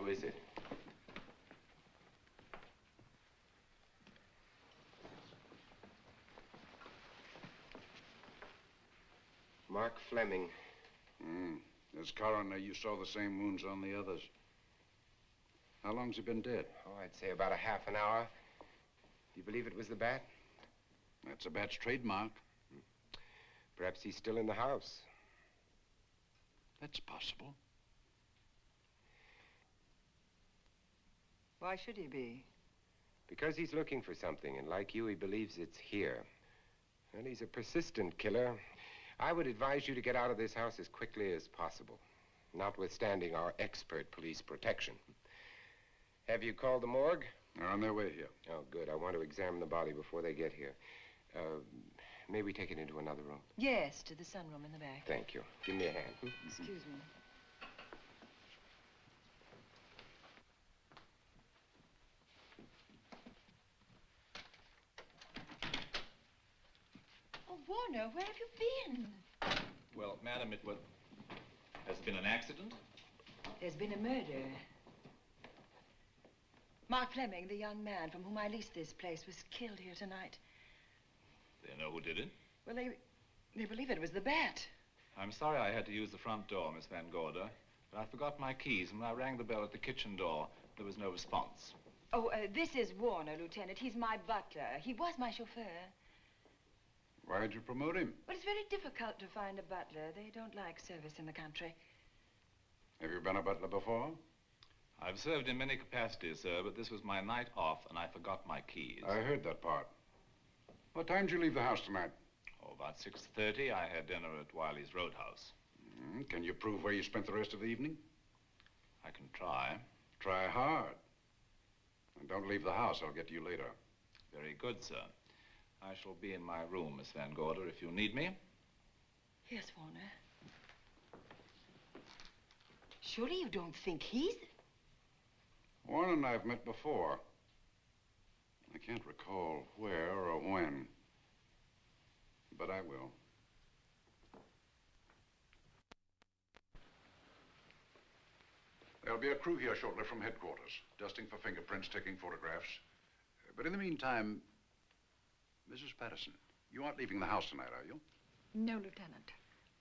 Who is it? Mark Fleming. As coroner, you saw the same wounds on the others. How long's he been dead? Oh, I'd say about a half an hour. Do you believe it was the bat? That's a bat's trademark. Perhaps he's still in the house. That's possible. Why should he be? Because he's looking for something, and like you, he believes it's here. And he's a persistent killer. I would advise you to get out of this house as quickly as possible, notwithstanding our expert police protection. Have you called the morgue? They're on their way here. Oh, good. I want to examine the body before they get here. May we take it into another room? Yes, to the sunroom in the back. Thank you. Give me a hand. Excuse me. Oh, Warner, where have you been? Well, madam, has been an accident? There's been a murder. Mark Fleming, the young man from whom I leased this place, was killed here tonight. They know who did it? Well, they believe it was the bat. I'm sorry I had to use the front door, Miss Van Gorder, but I forgot my keys, and when I rang the bell at the kitchen door, there was no response. Oh, this is Warner, Lieutenant. He's my butler. He was my chauffeur. Why'd you promote him? Well, it's very difficult to find a butler. They don't like service in the country. Have you been a butler before? I've served in many capacities, sir, but this was my night off, and I forgot my keys. I heard that part. What time did you leave the house tonight? Oh, about 6:30. I had dinner at Wiley's Roadhouse. Can you prove where you spent the rest of the evening? I can try. Try hard. And don't leave the house. I'll get to you later. Very good, sir. I shall be in my room, Miss Van Gorder, if you need me. Yes, Warner. Surely you don't think he's... Warren and I have met before. I can't recall where or when, but I will. There'll be a crew here shortly from headquarters, dusting for fingerprints, taking photographs. But in the meantime, Mrs. Patterson, you aren't leaving the house tonight, are you? No, Lieutenant.